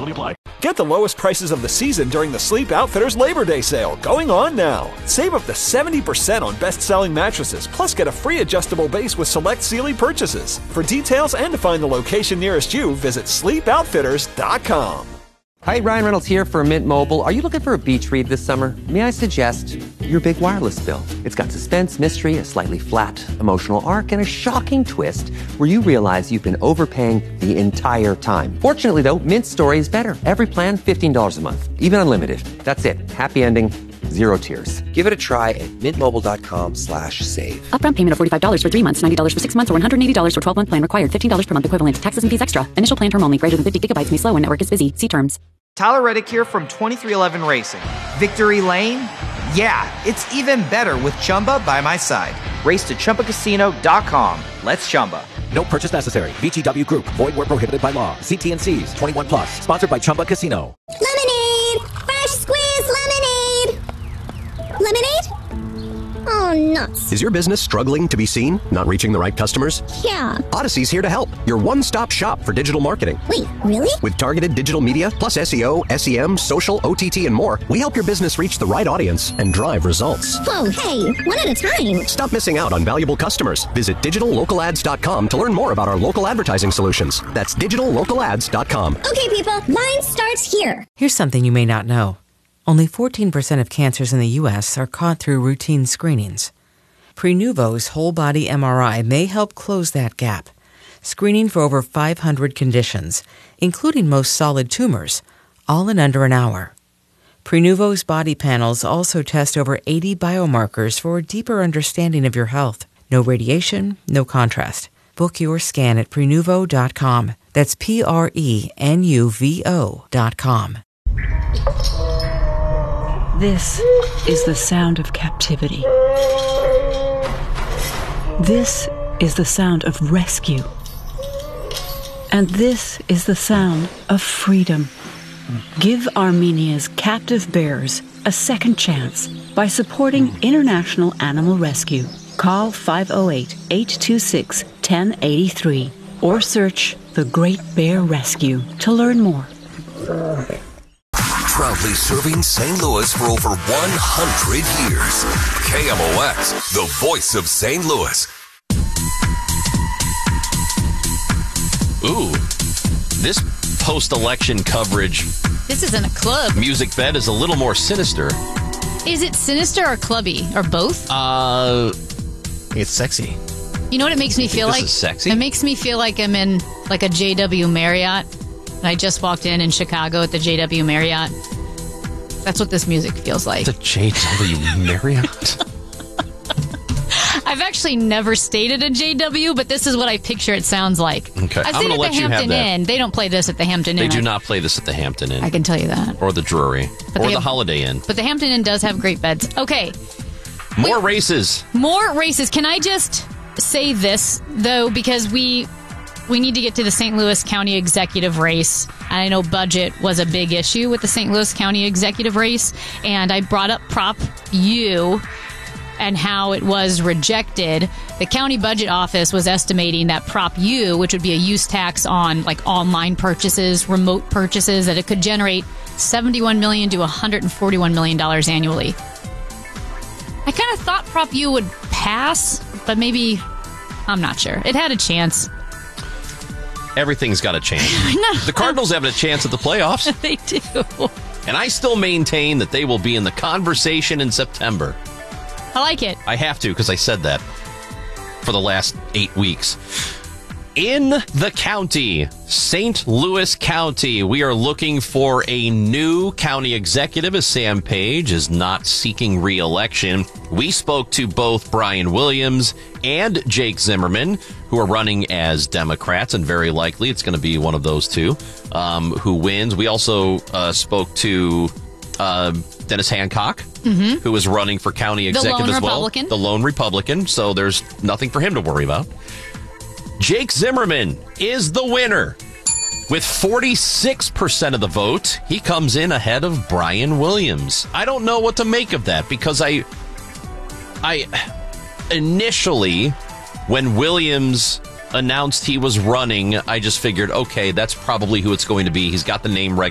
Eligibility apply. Get the lowest prices of the season during the Sleep Outfitters Labor Day sale, going on now. Save up to 70% on best-selling mattresses, plus get a free adjustable base with select Sealy purchases. For details and to find the location nearest you, visit sleepoutfitters.com. Hi, Ryan Reynolds here for Mint Mobile. Are you looking for a beach read this summer? May I suggest your big wireless bill? It's got suspense, mystery, a slightly flat, emotional arc, and a shocking twist where you realize you've been overpaying the entire time. Fortunately, though, Mint's story is better. Every plan, $15 a month. Even unlimited. That's it. Happy ending. Zero tears. Give it a try at mintmobile.com/save. Upfront payment of $45 for 3 months, $90 for 6 months, or $180 for 12-month plan required. $15 per month equivalent. Taxes and fees extra. Initial plan term only. Greater than 50 gigabytes may slow when network is busy. See terms. Tyler Reddick here from 2311 Racing. Victory Lane? Yeah, it's even better with Chumba by my side. Race to ChumbaCasino.com. Let's Chumba. No purchase necessary. VGW Group. Void where prohibited by law. See T&Cs. 21 plus. Sponsored by Chumba Casino. Lemonade! Fresh squeezed lemonade! Lemonade? Oh, nuts. Is your business struggling to be seen? Not reaching the right customers? Yeah. Odyssey's here to help. Your one-stop shop for digital marketing. Wait, really? With targeted digital media, plus SEO, SEM, social, OTT, and more, we help your business reach the right audience and drive results. Whoa, hey, one at a time. Stop missing out on valuable customers. Visit digitallocalads.com to learn more about our local advertising solutions. That's digitallocalads.com. Okay, people, mine starts here. Here's something you may not know. Only 14% of cancers in the U.S. are caught through routine screenings. Prenuvo's whole-body MRI may help close that gap, screening for over 500 conditions, including most solid tumors, all in under an hour. Prenuvo's body panels also test over 80 biomarkers for a deeper understanding of your health. No radiation, no contrast. Book your scan at Prenuvo.com. That's Prenuvo.com. This is the sound of captivity. This is the sound of rescue. And this is the sound of freedom. Give Armenia's captive bears a second chance by supporting International Animal Rescue. Call 508-826-1083 or search The Great Bear Rescue to learn more. Proudly serving St. Louis for over 100 years. KMOX, the voice of St. Louis. Ooh, this post-election coverage. This isn't a club. Music bed is a little more sinister. Is it sinister or clubby or both? It's sexy. You know what it makes me feel like? This is sexy? It makes me feel like I'm in like a JW Marriott. And I just walked in Chicago at the JW Marriott. That's what this music feels like. The JW Marriott? I've actually never stayed at a JW, but this is what I picture it sounds like. Okay, I stayed at the Hampton Inn. They don't play this at the Hampton Inn. They do not play this at the Hampton Inn. I can tell you that. Or the Drury. Or the Holiday Inn. But the Hampton Inn does have great beds. Okay. More races. More races. Can I just say this, though, because we need to get to the St. Louis County executive race. And I know budget was a big issue with the St. Louis County executive race. And I brought up Prop U and how it was rejected. The county budget office was estimating that Prop U, which would be a use tax on like online purchases, remote purchases, that it could generate $71 million to $141 million annually. I kind of thought Prop U would pass, but maybe, I'm not sure. It had a chance. Everything's got a chance. The Cardinals have a chance at the playoffs. They do. And I still maintain that they will be in the conversation in September. I like it. I have to, because I said that for the last 8 weeks. In the county, St. Louis County, we are looking for a new county executive as Sam Page is not seeking re-election. We spoke to both Brian Williams and Jake Zimmerman, who are running as Democrats, and very likely it's going to be one of those two who wins. We also spoke to Dennis Hancock, who is running for county executive as well. The lone Republican, so there's nothing for him to worry about. Jake Zimmerman is the winner. With 46% of the vote, he comes in ahead of Brian Williams. I don't know what to make of that, because I initially, when Williams announced he was running, I just figured, okay, that's probably who it's going to be. He's got the name